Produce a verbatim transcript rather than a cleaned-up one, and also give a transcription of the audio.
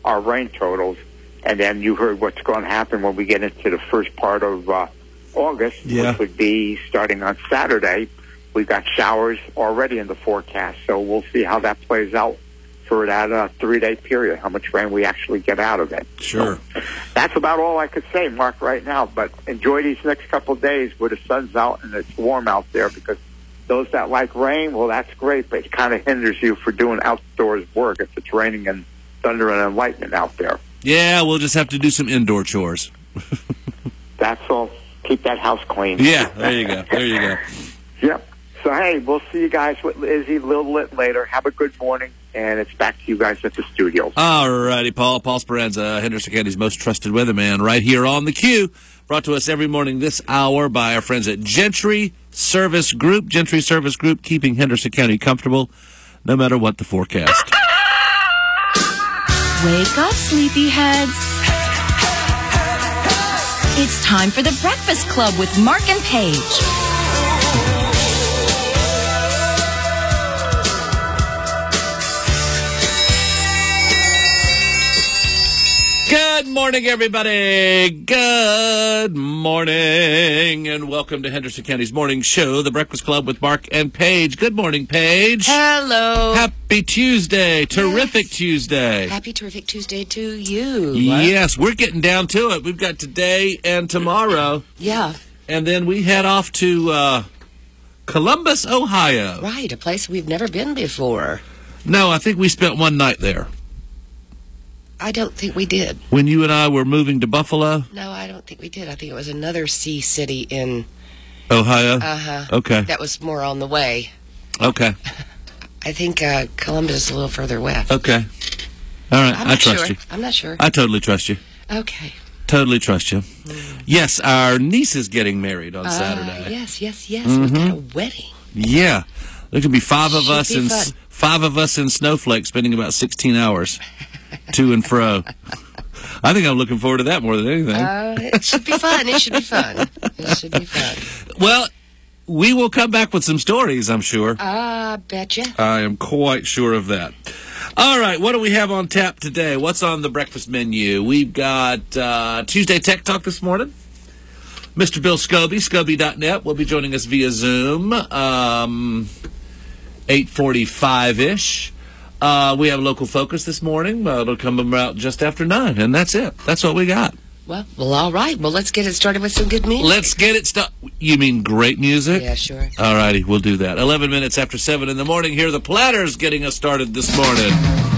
our rain totals. And then you heard what's going to happen when we get into the first part of uh, August, yeah. which would be starting on Saturday. We've got showers already in the forecast, so we'll see how that plays out for that uh, three-day period, how much rain we actually get out of it. Sure. So that's about all I could say, Mark, right now. But enjoy these next couple of days where the sun's out and it's warm out there, because those that like rain, well, that's great, but it kind of hinders you for doing outdoors work if it's raining and thunder and lightning out there. Yeah, we'll just have to do some indoor chores. That's all. Keep that house clean. Yeah, there you go. There you go. Yep. So, hey, we'll see you guys with Izzy a little bit later. Have a good morning, and it's back to you guys at the studio. All righty, Paul. Paul Speranza, Henderson County's most trusted weatherman, right here on the Q. Brought to us every morning this hour by our friends at Gentry Service Group. Gentry Service Group, keeping Henderson County comfortable no matter what the forecast. Wake up, sleepyheads. It's time for the Breakfast Club with Mark and Paige. Good morning, everybody. Good morning, and welcome to Henderson County's morning show, The Breakfast Club with Mark and Paige. Good morning, Paige. Hello. Happy Tuesday. Terrific yes. Tuesday. Happy terrific Tuesday to you. Yes, we're getting down to it. We've got today and tomorrow. Yeah. And then we head off to uh, Columbus, Ohio. Right, a place we've never been before. No, I think we spent one night there. I don't think we did. When you and I were moving to Buffalo? No, I don't think we did. I think it was another sea city in Ohio. Uh-huh. Okay. That was more on the way. Okay. I think uh, Columbus is a little further west. Okay. All right. I'm I not trust sure. you. I'm not sure. I totally trust you. Okay. Totally trust you. Mm. Yes, our niece is getting married on uh, Saturday. Yes, yes, yes. Mm-hmm. We've got a wedding. Yeah. There can be five of Should us in fun. five of us in Snowflake spending about sixteen hours to and fro. I think I'm looking forward to that more than anything. Uh, it should be fun. It should be fun. It should be fun. Well, we will come back with some stories, I'm sure. Ah, uh, betcha. I am quite sure of that. All right, what do we have on tap today? What's on the breakfast menu? We've got uh, Tuesday Tech Talk this morning. Mister Bill Scobie, Scobie dot net, will be joining us via Zoom, um, eight forty-five-ish. Uh, we have Local Focus this morning. Uh, it'll come about just after nine, and that's it. That's what we got. Well, well, all right. Well, let's get it started with some good music. Let's get it started. You mean great music? Yeah, sure. All righty, we'll do that. eleven minutes after seven in the morning. Here are the Platters getting us started this morning.